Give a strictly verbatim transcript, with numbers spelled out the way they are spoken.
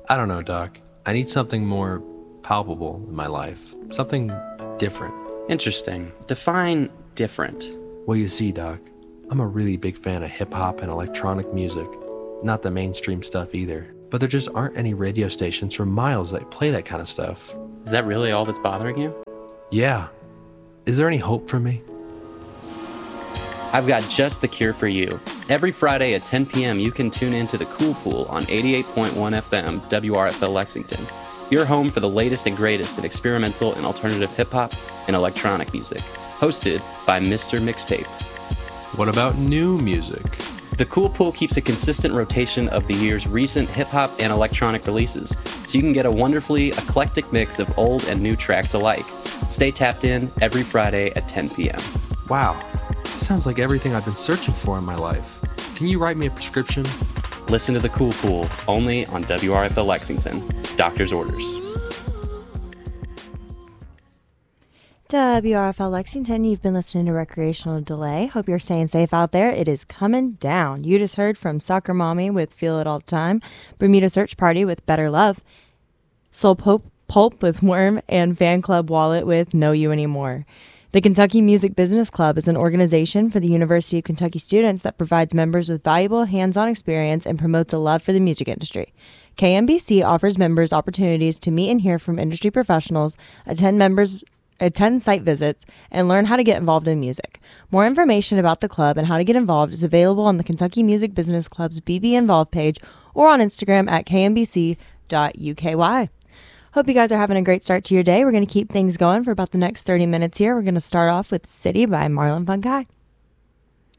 I don't know, Doc. I need something more palpable in my life. Something different. Interesting. Define different. Well, you see, Doc, I'm a really big fan of hip-hop and electronic music. Not the mainstream stuff either. But there just aren't any radio stations for miles that play that kind of stuff. Is that really all that's bothering you? Yeah. Is there any hope for me? I've got just the cure for you. Every Friday at ten p.m. you can tune into the Cool Pool on eighty-eight point one F M W R F L Lexington. Your home for the latest and greatest in experimental and alternative hip-hop and electronic music. Hosted by Mister Mixtape. What about new music? The Cool Pool keeps a consistent rotation of the year's recent hip-hop and electronic releases, so you can get a wonderfully eclectic mix of old and new tracks alike. Stay tapped in every Friday at ten p.m. Wow, this sounds like everything I've been searching for in my life. Can you write me a prescription? Listen to the Cool Pool, only on W R F L Lexington. Doctor's orders. W R F L Lexington, you've been listening to Recreational Delay. Hope you're staying safe out there. It is coming down. You just heard from Soccer Mommy with Feel It All the Time, Bermuda Search Party with Better Love, Soul Pulp, Pulp with Worm, and Fan Club Wallet with Know You Anymore. The Kentucky Music Business Club is an organization for the University of Kentucky students that provides members with valuable hands-on experience and promotes a love for the music industry. K M B C offers members opportunities to meet and hear from industry professionals, attend members attend site visits, and learn how to get involved in music. More information about the club and how to get involved is available on the Kentucky Music Business Club's B B Involved page or on Instagram at k m b c dot u k y. Hope you guys are having a great start to your day. We're going to keep things going for about the next thirty minutes here. We're going to start off with City by Marlon Funkai.